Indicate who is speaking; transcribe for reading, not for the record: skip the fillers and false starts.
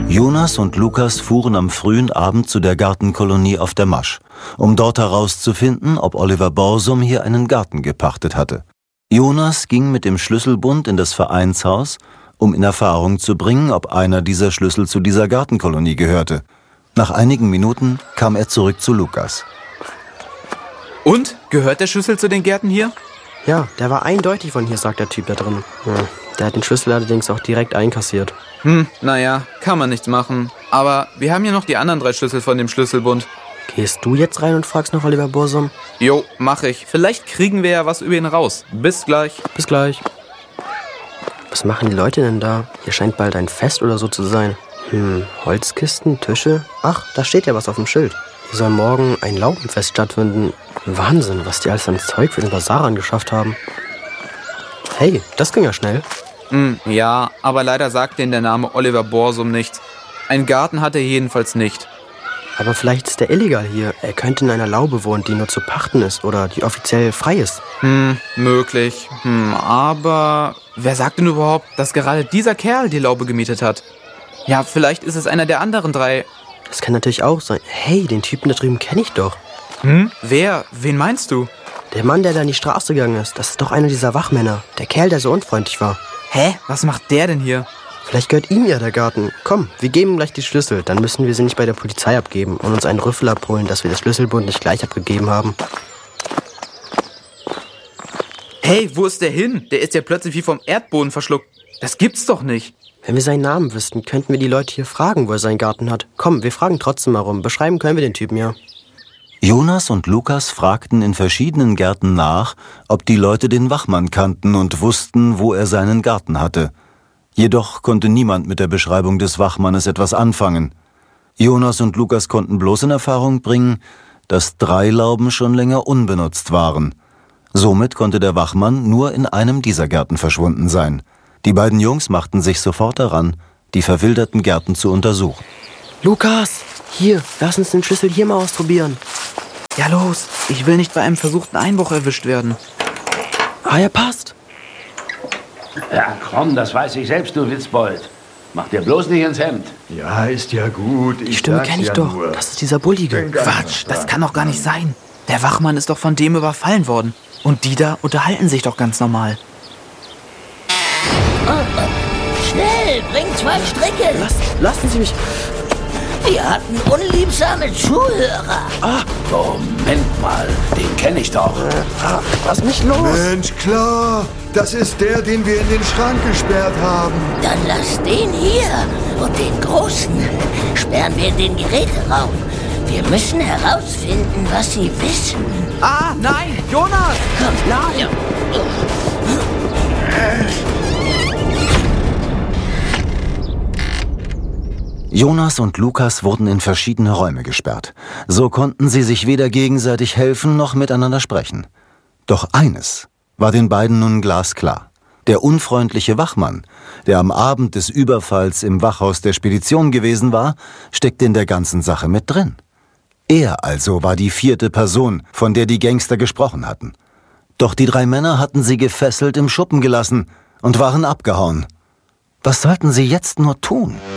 Speaker 1: Jonas und Lukas fuhren am frühen Abend zu der Gartenkolonie auf der Masch, um dort herauszufinden, ob Oliver Borsum hier einen Garten gepachtet hatte. Jonas ging mit dem Schlüsselbund in das Vereinshaus, um in Erfahrung zu bringen, ob einer dieser Schlüssel zu dieser Gartenkolonie gehörte. Nach einigen Minuten kam er zurück zu Lukas.
Speaker 2: Und? Gehört der Schlüssel zu den Gärten hier?
Speaker 3: Ja, der war eindeutig von hier, sagt der Typ da drin. Ja, der hat den Schlüssel allerdings auch direkt einkassiert.
Speaker 2: Naja, kann man nichts machen. Aber wir haben ja noch die anderen 3 Schlüssel von dem Schlüsselbund.
Speaker 3: Gehst du jetzt rein und fragst nach Oliver Borsum?
Speaker 2: Jo, mach ich. Vielleicht kriegen wir ja was über ihn raus. Bis gleich.
Speaker 3: Bis gleich. Was machen die Leute denn da? Hier scheint bald ein Fest oder so zu sein. Holzkisten, Tische. Ach, da steht ja was auf dem Schild. Hier soll morgen ein Laubenfest stattfinden. Wahnsinn, was die alles an Zeug für den Basar angeschafft haben. Hey, das ging ja schnell.
Speaker 2: Ja, aber leider sagt denen der Name Oliver Borsum nichts. Einen Garten hat er jedenfalls nicht.
Speaker 3: Aber vielleicht ist er illegal hier. Er könnte in einer Laube wohnen, die nur zu pachten ist oder die offiziell frei ist.
Speaker 2: Möglich. Aber wer sagt denn überhaupt, dass gerade dieser Kerl die Laube gemietet hat? Ja, vielleicht ist es einer der anderen 3.
Speaker 3: Das kann natürlich auch sein. Hey, den Typen da drüben kenne ich doch.
Speaker 2: Wer? Wen meinst du?
Speaker 3: Der Mann, der da in die Straße gegangen ist, das ist doch einer dieser Wachmänner. Der Kerl, der so unfreundlich war.
Speaker 2: Hä? Was macht der denn hier?
Speaker 3: Vielleicht gehört ihm ja der Garten. Komm, wir geben ihm gleich die Schlüssel. Dann müssen wir sie nicht bei der Polizei abgeben und uns einen Rüffel abholen, dass wir das Schlüsselbund nicht gleich abgegeben haben.
Speaker 2: Hey, wo ist der hin? Der ist ja plötzlich wie vom Erdboden verschluckt. Das gibt's doch nicht.
Speaker 3: Wenn wir seinen Namen wüssten, könnten wir die Leute hier fragen, wo er seinen Garten hat. Komm, wir fragen trotzdem mal rum. Beschreiben können wir den Typen ja.
Speaker 1: Jonas und Lukas fragten in verschiedenen Gärten nach, ob die Leute den Wachmann kannten und wussten, wo er seinen Garten hatte. Jedoch konnte niemand mit der Beschreibung des Wachmannes etwas anfangen. Jonas und Lukas konnten bloß in Erfahrung bringen, dass 3 Lauben schon länger unbenutzt waren. Somit konnte der Wachmann nur in einem dieser Gärten verschwunden sein. Die beiden Jungs machten sich sofort daran, die verwilderten Gärten zu untersuchen.
Speaker 3: Lukas, hier, lass uns den Schlüssel hier mal ausprobieren.
Speaker 2: Ja, los. Ich will nicht bei einem versuchten Einbruch erwischt werden.
Speaker 3: Ah, er passt.
Speaker 4: Ja, komm, das weiß ich selbst, du Witzbold. Mach dir bloß nicht ins Hemd.
Speaker 5: Ja, ist ja gut.
Speaker 3: Die Stimme kenne ich doch.
Speaker 5: Nur.
Speaker 3: Das ist dieser Bullige.
Speaker 2: Quatsch, das kann doch gar nicht sein. Der Wachmann ist doch von dem überfallen worden. Und die da unterhalten sich doch ganz normal.
Speaker 6: Schnell, bring 2 Stricke.
Speaker 3: Lassen Sie mich.
Speaker 6: Wir hatten unliebsame Zuhörer.
Speaker 4: Moment mal, den kenne ich doch.
Speaker 3: Lass mich los.
Speaker 5: Mensch, klar. Das ist der, den wir in den Schrank gesperrt haben.
Speaker 6: Dann lass den hier und den Großen sperren wir in den Geräteraum. Wir müssen herausfinden, was sie wissen.
Speaker 2: Ah, nein, Jonas!
Speaker 6: Komm, nein.
Speaker 1: Jonas und Lukas wurden in verschiedene Räume gesperrt. So konnten sie sich weder gegenseitig helfen noch miteinander sprechen. Doch eines war den beiden nun glasklar. Der unfreundliche Wachmann, der am Abend des Überfalls im Wachhaus der Spedition gewesen war, steckte in der ganzen Sache mit drin. Er also war die 4. Person, von der die Gangster gesprochen hatten. Doch die 3 Männer hatten sie gefesselt im Schuppen gelassen und waren abgehauen. Was sollten sie jetzt nur tun?